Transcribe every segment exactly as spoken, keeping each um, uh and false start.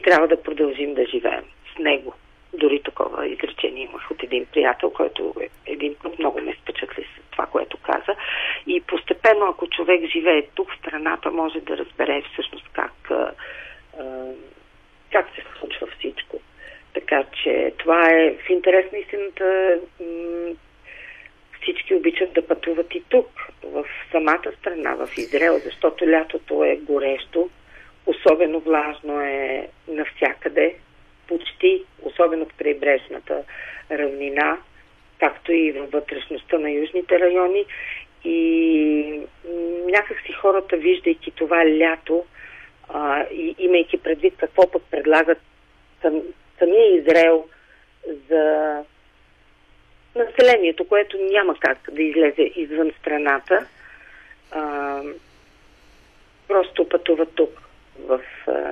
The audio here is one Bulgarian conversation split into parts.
трябва да продължим да живеем с него. Дори такова изречение имах от един приятел, който един път много ме впечатли с това, което каза. И постепенно, ако човек живее тук в страната, може да разбере всъщност как, а, а, как се случва всичко. Така че това е в интерес на истината. М- всички обичат да пътуват и тук, в самата страна, в Израел, защото лятото е горещо, особено влажно е навсякъде, почти, особено в крайбрежната равнина, както и във вътрешността на южните райони. И някакси хората, виждайки това лято, а, и имайки предвид какво пък предлагат сам, самия Израел за населението, което няма как да излезе извън страната, а, просто пътуват тук. В а,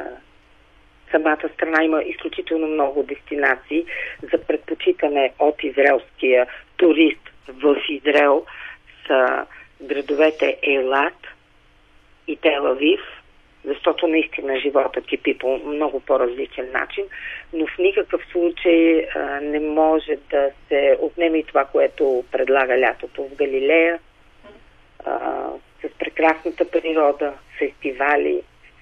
самата страна има изключително много дестинации за предпочитане от израелския турист в Израел са градовете Ейлат и Тел Авив, защото наистина живота кипи по много по-различен начин, но в никакъв случай а, не може да се отнеме и това, което предлага лятото в Галилея, а, с прекрасната природа, фестивали,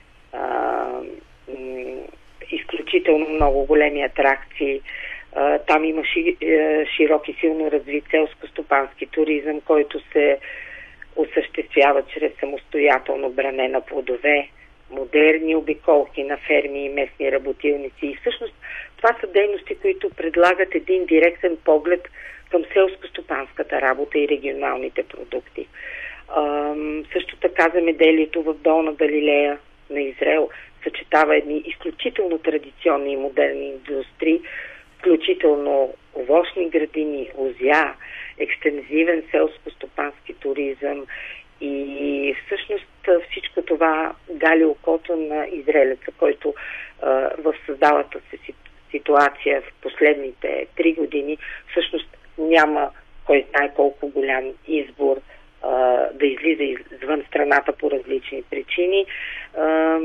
а, м- изключително много големи атракции. А, там има ши, е, широк и силно развит селско-стопански туризъм, който се осъществява чрез самостоятелно бране на плодове, модерни обиколки на ферми и местни работилници. И всъщност това са дейности, които предлагат един директен поглед към селско-стопанската работа и регионалните продукти. А, също така земеделието в Долна Галилея на Израел съчетава едни изключително традиционни и модерни индустрии, включително овощни градини, лозя, екстензивен селско-стопански туризъм и всъщност всичко това гали окото на израелеца, който а, в създалата се ситуация в последните три години всъщност няма кой знае колко голям избор а, да излиза извън страната по различни причини. А,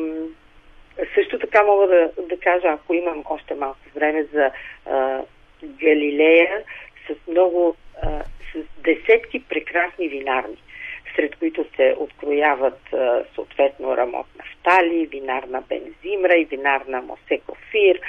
също така мога да, да кажа, ако имам още малко време, за а, Галилея с много а, с десетки прекрасни винарни, сред които се открояват а, съответно Рамот Нафтали, винарна Бензимра и винарна Мосе Кофир.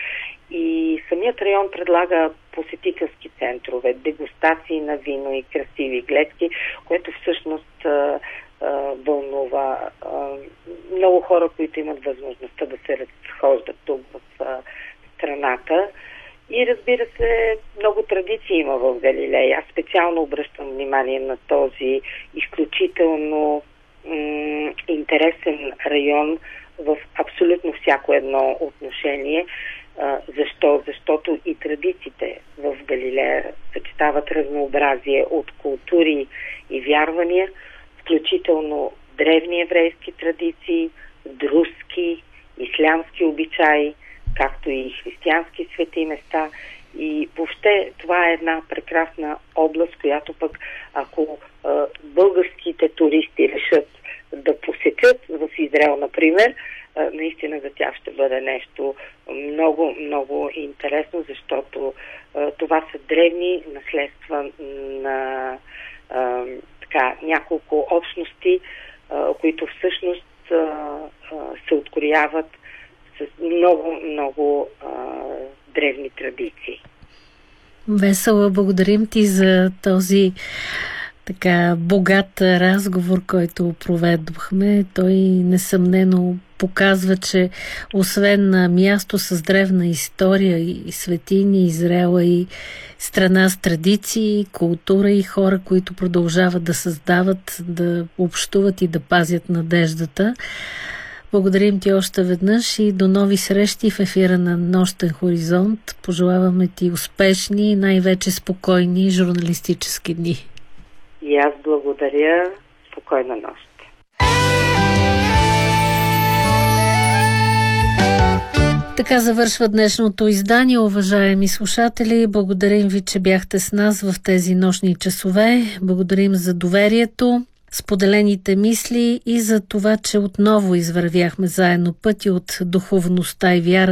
И самият район предлага посетителски центрове, дегустации на вино и красиви гледки, което всъщност а, а, вълнува а, много хора, които имат възможността да се разхождат тук в а, страната. И разбира се, много традиции има в Галилея. Аз специално обръщам внимание на този изключително м- интересен район в абсолютно всяко едно отношение. А, защо? Защото и традициите в Галилея съчетават разнообразие от култури и вярвания, включително древни еврейски традиции, друзки, ислямски обичаи, както и християнски свети места. И въобще това е една прекрасна област, която пък ако а, българските туристи решат да посетят в Израел, например, а, наистина за тях ще бъде нещо много, много интересно, защото а, това са древни наследства на а, така, няколко общности, а, които всъщност а, а, се открояват с много, много а, древни традиции. Весела, благодарим ти за този така богат разговор, който проведохме. Той несъмнено показва, че освен на място с древна история и светини, Израел и страна с традиции, култура и хора, които продължават да създават, да общуват и да пазят надеждата. Благодарим ти още веднъж и до нови срещи в ефира на Нощен хоризонт. Пожелаваме ти успешни и най-вече спокойни журналистически дни. И аз благодаря. Спокойна нощ. Така завършва днешното издание, уважаеми слушатели. Благодарим ви, че бяхте с нас в тези нощни часове. Благодарим за доверието, споделените мисли и за това, че отново извървяхме заедно пъти от духовността и вяра